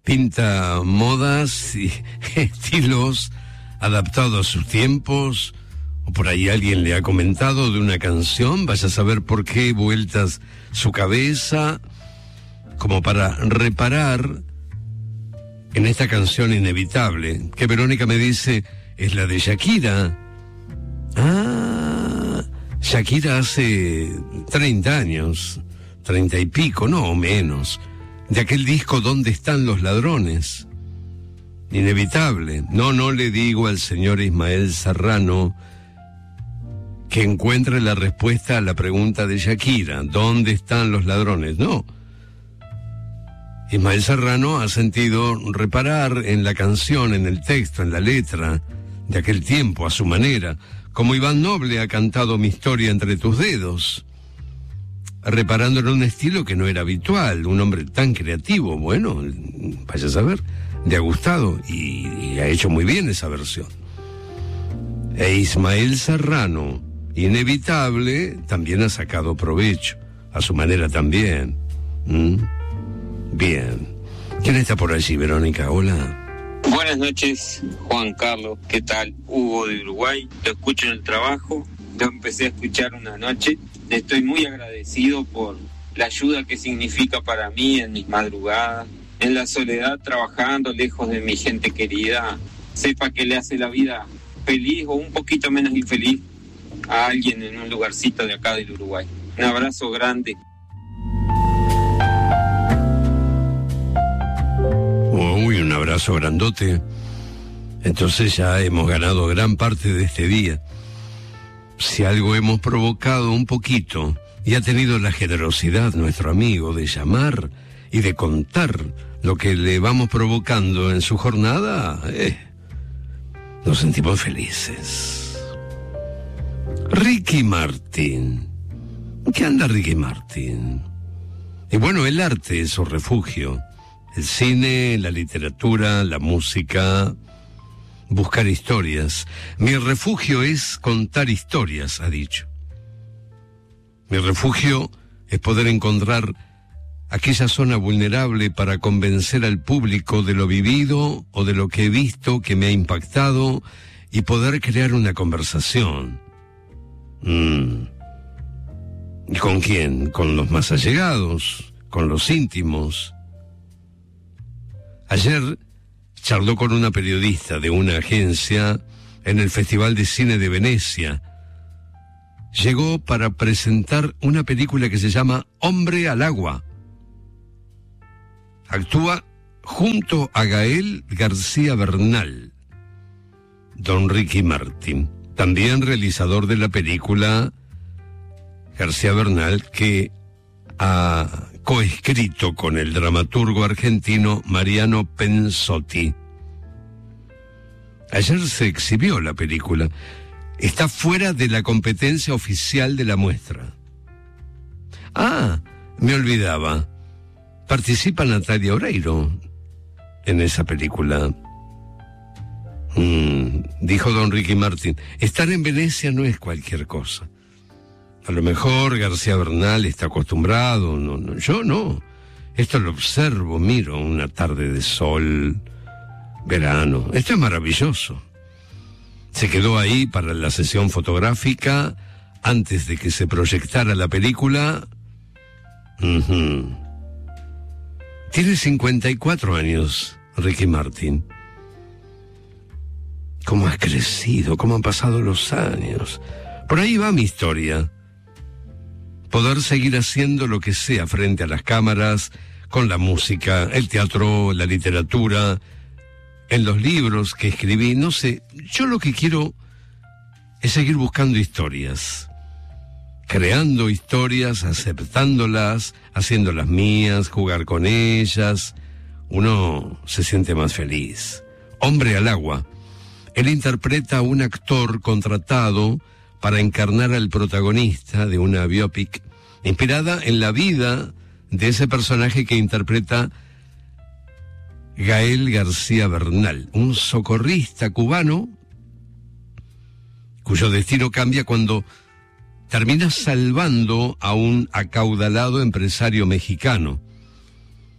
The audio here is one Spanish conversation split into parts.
pinta modas y estilos adaptados a sus tiempos, o por ahí alguien le ha comentado de una canción, vaya a saber por qué vueltas su cabeza, como para reparar en esta canción inevitable, que Verónica me dice es la de Shakira. Ah, Shakira hace 30 años, 30 y pico, no, menos, de aquel disco ¿Dónde están los ladrones? Inevitable. No le digo al señor Ismael Serrano que encuentre la respuesta a la pregunta de Shakira, ¿dónde están los ladrones? No. Ismael Serrano ha sentido reparar en la canción, en el texto, en la letra de aquel tiempo, a su manera, como Iván Noble ha cantado Mi historia entre tus dedos, reparando en un estilo que no era habitual, un hombre tan creativo. Bueno, vaya a saber, le ha gustado y ha hecho muy bien esa versión. E Ismael Serrano, inevitable, también ha sacado provecho, a su manera también. Bien. ¿Quién está por allí, Verónica? Hola. Buenas noches, Juan Carlos. ¿Qué tal? Hugo de Uruguay. Lo escucho en el trabajo. Lo empecé a escuchar una noche. Estoy muy agradecido por la ayuda que significa para mí en mis madrugadas, en la soledad, trabajando lejos de mi gente querida. Sepa que le hace la vida feliz o un poquito menos infeliz a alguien en un lugarcito de acá del Uruguay. Un abrazo grande. Uy, un abrazo grandote. Entonces ya hemos ganado gran parte de este día. Si algo hemos provocado un poquito, y ha tenido la generosidad nuestro amigo de llamar y de contar lo que le vamos provocando en su jornada, nos sentimos felices. Ricky Martin. ¿Qué anda Ricky Martin? Y bueno, el arte es su refugio. El cine, la literatura, la música, buscar historias. Mi refugio es contar historias, ha dicho. Mi refugio es poder encontrar aquella zona vulnerable para convencer al público de lo vivido o de lo que he visto que me ha impactado y poder crear una conversación. ¿Y con quién? Con los más allegados, con los íntimos. Ayer charló con una periodista de una agencia en el Festival de Cine de Venecia. Llegó para presentar una película que se llama Hombre al Agua. Actúa junto a Gael García Bernal, don Ricky Martin, también realizador de la película García Bernal, que ha coescrito con el dramaturgo argentino Mariano Pensotti. Ayer se exhibió la película. Está fuera de la competencia oficial de la muestra. Ah, me olvidaba. Participa Natalia Oreiro en esa película. Dijo don Ricky Martin, estar en Venecia no es cualquier cosa. A lo mejor García Bernal está acostumbrado, yo no. Esto lo observo, miro una tarde de sol, verano. Esto es maravilloso. Se quedó ahí para la sesión fotográfica antes de que se proyectara la película. Tiene 54 años, Ricky Martin. ¿Cómo has crecido? ¿Cómo han pasado los años? Por ahí va mi historia. Poder seguir haciendo lo que sea frente a las cámaras, con la música, el teatro, la literatura, en los libros que escribí, no sé. Yo lo que quiero es seguir buscando historias, creando historias, aceptándolas, haciéndolas mías, jugar con ellas. Uno se siente más feliz. Hombre al Agua. Él interpreta a un actor contratado para encarnar al protagonista de una biopic inspirada en la vida de ese personaje que interpreta Gael García Bernal, un socorrista cubano cuyo destino cambia cuando termina salvando a un acaudalado empresario mexicano.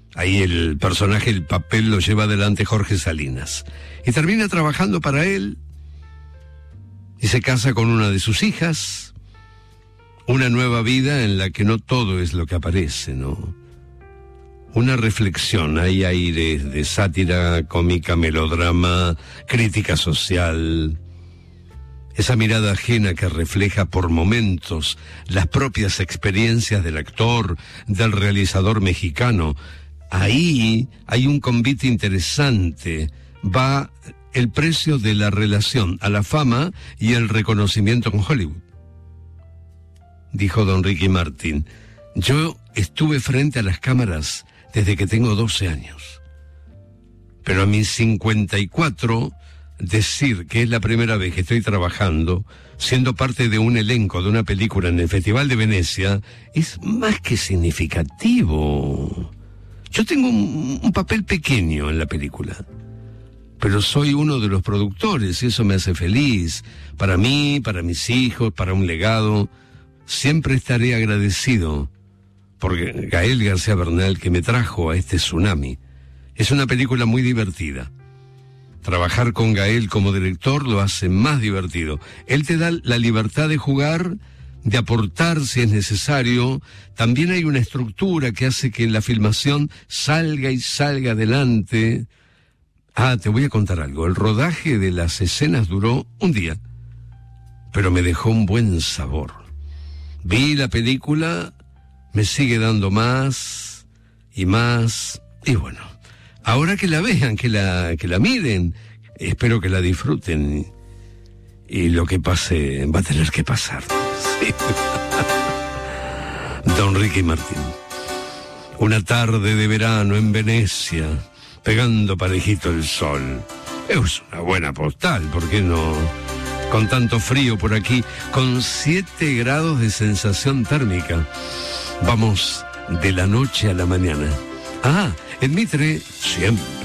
Ahí el personaje, el papel lo lleva adelante Jorge Salinas. Y termina trabajando para él y se casa con una de sus hijas. Una nueva vida en la que no todo es lo que aparece, ¿no? Una reflexión, hay aires de sátira, cómica, melodrama, crítica social. Esa mirada ajena que refleja por momentos las propias experiencias del actor, del realizador mexicano. Ahí hay un convite interesante. Va el precio de la relación a la fama y el reconocimiento con Hollywood. Dijo don Ricky Martin, yo estuve frente a las cámaras desde que tengo 12 años. Pero a mis 54, decir que es la primera vez que estoy trabajando, siendo parte de un elenco de una película en el Festival de Venecia, es más que significativo. Yo tengo un papel pequeño en la película, pero soy uno de los productores y eso me hace feliz. Para mí, para mis hijos, para un legado. Siempre estaré agradecido por Gael García Bernal que me trajo a este tsunami. Es una película muy divertida. Trabajar con Gael como director lo hace más divertido. Él te da la libertad de jugar, de aportar si es necesario. También hay una estructura que hace que la filmación salga y salga adelante. Te voy a contar algo. El rodaje de las escenas duró un día, pero me dejó un buen sabor. Vi la película, me sigue dando más, y bueno, ahora que la vean, que la miren, espero que la disfruten, y lo que pase, va a tener que pasar. Sí. Don Ricky Martin, una tarde de verano en Venecia, pegando parejito el sol, es una buena postal, ¿por qué no? Con tanto frío por aquí, con 7 grados de sensación térmica. Vamos de la noche a la mañana. En Mitre, siempre